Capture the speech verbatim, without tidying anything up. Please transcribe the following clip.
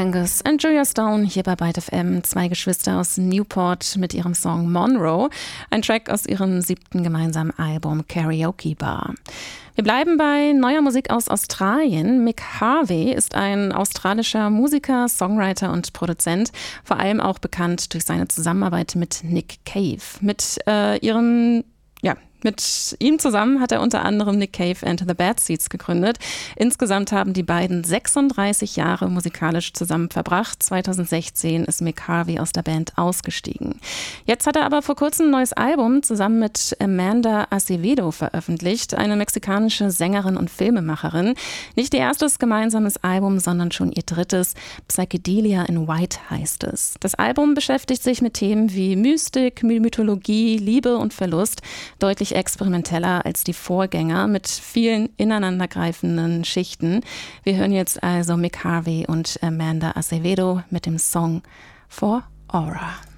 Angus und Julia Stone hier bei Byte F M, zwei Geschwister aus Newport mit ihrem Song Monroe, ein Track aus ihrem siebten gemeinsamen Album Karaoke Bar. Wir bleiben bei neuer Musik aus Australien. Mick Harvey ist ein australischer Musiker, Songwriter und Produzent, vor allem auch bekannt durch seine Zusammenarbeit mit Nick Cave. Mit äh, ihrem Ja, mit ihm zusammen hat er unter anderem Nick Cave and the Bad Seeds gegründet. Insgesamt haben die beiden sechsunddreißig Jahre musikalisch zusammen verbracht. zweitausendsechzehn ist Mick Harvey aus der Band ausgestiegen. Jetzt hat er aber vor kurzem ein neues Album zusammen mit Amanda Acevedo veröffentlicht, eine mexikanische Sängerin und Filmemacherin. Nicht ihr erstes gemeinsames Album, sondern schon ihr drittes. Psychedelia in White heißt es. Das Album beschäftigt sich mit Themen wie Mystik, Mythologie, Liebe und Verlust. Deutlich experimenteller als die Vorgänger mit vielen ineinandergreifenden Schichten. Wir hören jetzt also Mick Harvey und Amanda Acevedo mit dem Song For Aura.